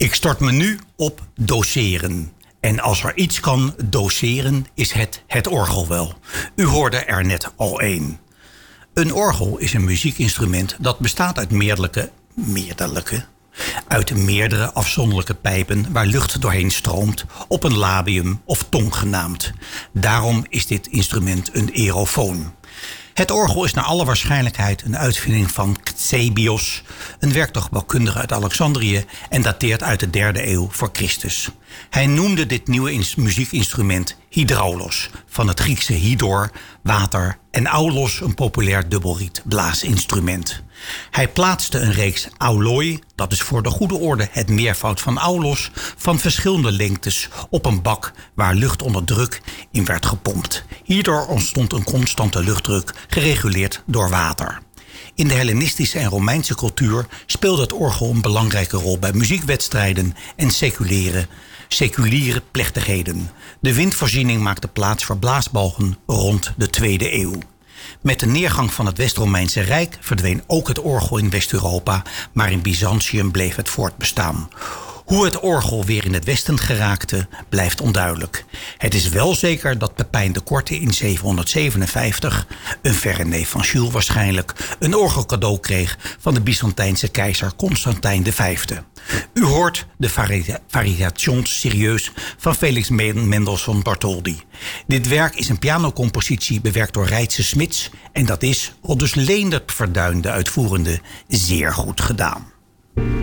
Ik stort me nu op doseren. En als er iets kan doseren, is het orgel wel. U hoorde er net al één. Een orgel is een muziekinstrument dat bestaat uit meerdere afzonderlijke pijpen waar lucht doorheen stroomt, op een labium of tong genaamd. Daarom is dit instrument een aerofoon. Het orgel is naar alle waarschijnlijkheid een uitvinding van Ctesibios, een werktuigbouwkundige uit Alexandrië, en dateert uit de 3e eeuw voor Christus. Hij noemde dit nieuwe muziekinstrument hydraulos, van het Griekse hydor, water, en aulos, een populair dubbelriet blaasinstrument. Hij plaatste een reeks auloi, dat is voor de goede orde het meervoud van aulos, van verschillende lengtes op een bak waar lucht onder druk in werd gepompt. Hierdoor ontstond een constante luchtdruk, gereguleerd door water. In de Hellenistische en Romeinse cultuur speelde het orgel een belangrijke rol bij muziekwedstrijden en seculiere plechtigheden. De windvoorziening maakte plaats voor blaasbalgen rond de 2e eeuw. Met de neergang van het West-Romeinse Rijk verdween ook het orgel in West-Europa, maar in Byzantium bleef het voortbestaan. Hoe het orgel weer in het Westen geraakte, blijft onduidelijk. Het is wel zeker dat Pepijn de Korte in 757, een verre neef van Jules waarschijnlijk, een orgel cadeau kreeg van de Byzantijnse keizer Constantijn V. U hoort de Variations Sérieuses van Felix Mendelssohn Bartholdy. Dit werk is een pianocompositie bewerkt door Reitse Smits en dat is, aldus Leendert Verduin de uitvoerende, zeer goed gedaan.